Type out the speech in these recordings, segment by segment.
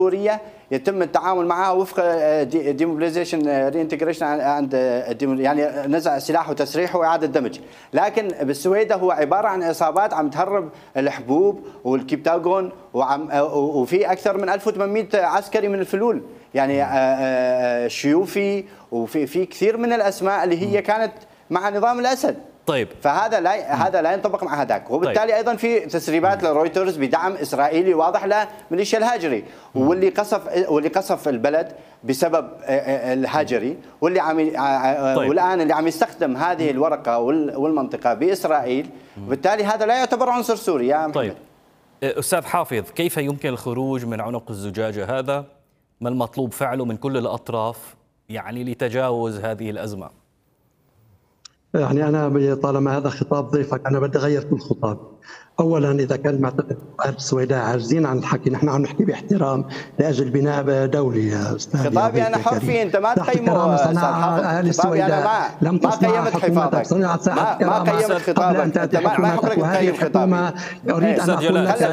سوريا يتم التعامل معها وفق ديموبيلايزيشن رينتجريشن عند يعني نزع السلاح وتسريحه واعاده دمج، لكن بالسويدة هو عباره عن عصابات عم تهرب الحبوب والكبتاغون وفي اكثر من 1800 عسكري من الفلول، يعني شيوفي وفي كثير من الاسماء اللي هي كانت مع نظام الاسد. طيب فهذا لا ينطبق مع هذاك، وبالتالي طيب. ايضا في تسريبات لرويترز بدعم اسرائيلي واضح لميليشيا الهاجري، واللي قصف البلد بسبب الهاجري، واللي طيب. والان اللي عم يستخدم هذه الورقه والمنطقه باسرائيل، وبالتالي هذا لا يعتبر عنصر سوري يا محمد. طيب استاذ حافظ، كيف يمكن الخروج من عنق الزجاجه هذا؟ ما المطلوب فعله من كل الاطراف يعني لتجاوز هذه الازمه؟ يعني أنا طالما هذا خطاب ضيفك أنا بدي أغير كل خطاب. أولا إذا كان معتقد أهل السويداء عاجزين عن الحكي، نحن عم نحكي باحترام لأجل بناء دولي يا أستاذ. خطابي أنا حر فيه، أنت ما تقيمه أهل السويداء لم تصنع حكومتك، صنعت ساحة كرامة قبل أن تأتي حكومتك، وهذه الحكومة أريد أن أقول لك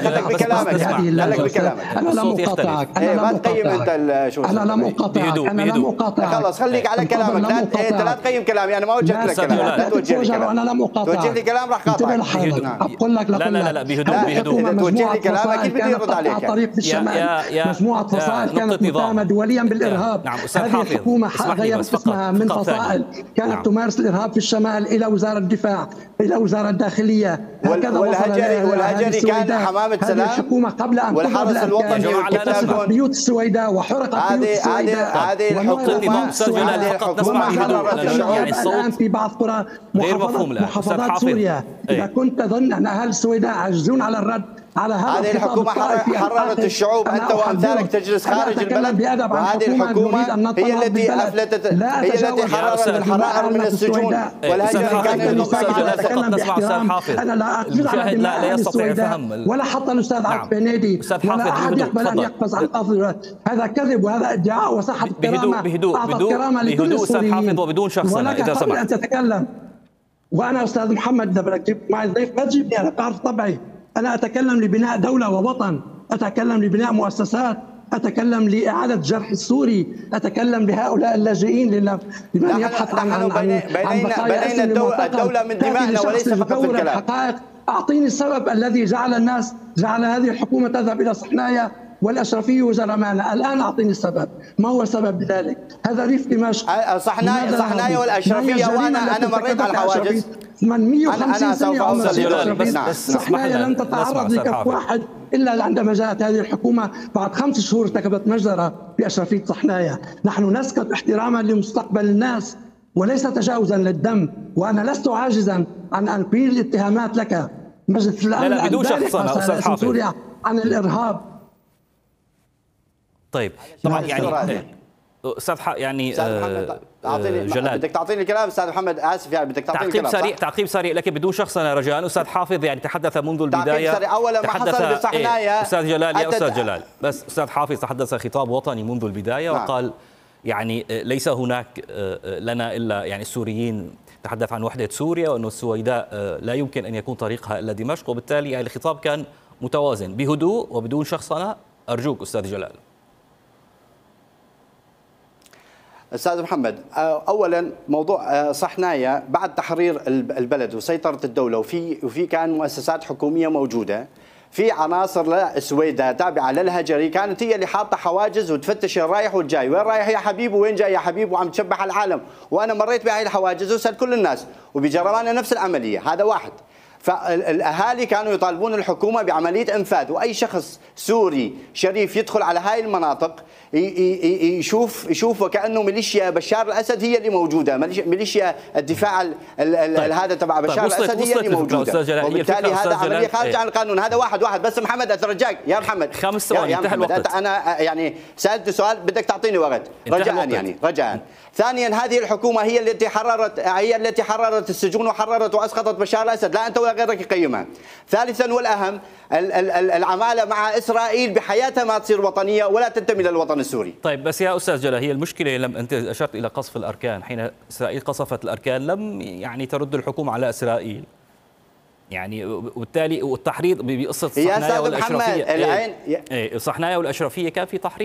أنا لم أقاطعك، أنا لم أقاطعك، خلص خليك على كلامك، لا تقيم كلامي، أنا ما وجهت لك كلام، لا توجه لي كلام، أنا لم أقاطعك، توجه لي كلام راح قاطعك. أقول لك لا بهدوء إذا توجه لي كلام أكيد بدي أرد عليك. طريق في الشمال مجموعة فصائل كانت متهمة دوليا بالإرهاب. هذه الحكومة غيرت اسمها من فصائل كانت تمارس الإرهاب في الشمال إلى وزارة الدفاع، إلى وزارة الداخلية. والهجري كان حمامة سلام. هذه الحكومة قبل أن والحرس الوطني اكتسبت بيوت السويداء وحرقت بيوت السويداء. هذه الحكومة الآن في بعض قرى محافظات سوريا. إذا كنت تظن أن أهل السويداء عاجزون على الرد على هذه الحكومة حررت الشعوب، أنت وأمثالك تجلس خارج البلد، وهذه الحكومة هي التي أفلتت، هي التي حررت الحرائر من السجون، والهجري كان أتكلم باحترام. أنا لا أقبل على دماء أهل السويداء ولا حتى الأستاذ عبد بنيدي، ولا أحد يقبل أن يقفز عن قصر. هذا كذب وهذا ادعاء وصحة الكرامة. بهدوء أستاذ حافظ وبدون شخصنة إذا سمحت. أن تتكلم. وأنا أستاذ محمد إذا بدك تجيب معي ضيف ما تجيبني، أنا بعرف طبعي. أنا أتكلم لبناء دولة ووطن، أتكلم لبناء مؤسسات، أتكلم لإعادة جرح السوري، أتكلم لهؤلاء اللاجئين لمن يبحث عن بنينا الدولة من دمائنا وليس فقط في الكلام. الحقائق. أعطيني السبب الذي جعل هذه الحكومة تذهب إلى صحنايا والأشرفية وزرمانة. الآن أعطيني السبب، ما هو السبب بذلك؟ هذا ريف دمشق، صحنايا والأشرفية، وأنا مريت على الحواجز. من 150 سنة عمر صحنايا لم تتعرض لكف واحد إلا عندما جاءت هذه الحكومة بعد 5 شهور ارتكبت مجزرة بأشرفية صحنايا. نحن نسكت احتراما لمستقبل الناس وليس تجاوزا للدم، وأنا لست عاجزا عن أن أقيل الاتهامات لك. مجلس الأمن بدون شخصنة أستاذ حافظ سوريا عن الإرهاب. طيب طبعا يعني استاذ يعني جلال بدك تعطيني الكلام استاذ محمد، اسف يعني بدك تعطيني الكلام. تعقيب سريع لكن بدون شخصنه رجاء. استاذ حافظ يعني تحدث منذ البدايه. اولا ما حصل بصحنايا. استاذ جلال يا استاذ جلال، بس استاذ حافظ تحدث خطاب وطني منذ البدايه وقال يعني ليس هناك لنا الا يعني السوريين، تحدث عن وحده سوريا وانه السويداء لا يمكن ان يكون طريقها الا دمشق، وبالتالي يعني الخطاب كان متوازن. بهدوء وبدون شخصنه ارجوك استاذ جلال. استاذ محمد، اولا موضوع صحنايا بعد تحرير البلد وسيطره الدوله وفي كان مؤسسات حكوميه موجوده، في عناصر للسويداء تابعه للهجري كانت هي اللي حاطه حواجز وتفتش الرايح والجاي، وين رايح يا حبيب وين جاي يا حبيب، وعم تشبح العالم. وانا مريت بهاي الحواجز وسأل كل الناس، وبجرمانه نفس العمليه. هذا واحد. فالاهالي كانوا يطالبون الحكومه بعمليه انفاذ، واي شخص سوري شريف يدخل على هاي المناطق يشوف وكانه ميليشيا بشار الاسد هي اللي موجوده، ميليشيا الدفاع هذا تبع بشار الاسد هي اللي موجوده، وبالتالي هذا عمليه خارجه عن القانون. هذا واحد. بس محمد اترجاك يا محمد 5 ثواني انتهى الوقت. انا يعني سالت سؤال بدك تعطيني وقت رجاء. ثانيا هذه الحكومه هي التي حررت السجون وحررت واسقطت بشار الاسد، لا انت ولا غيرك يقيمها. ثالثا والاهم العماله مع اسرائيل بحياتها ما تصير وطنيه ولا تنتمي للوطن السوري. طيب بس يا استاذ جلال، هي المشكله لما انت اشرت الى قصف الاركان، حين اسرائيل قصفت الاركان لم يعني ترد الحكومه على اسرائيل، يعني وبالتالي والتحريض بقصه صحنايا والاشرفيه. يا استاذ محمد صحنايا والاشرفيه كان في تحريض.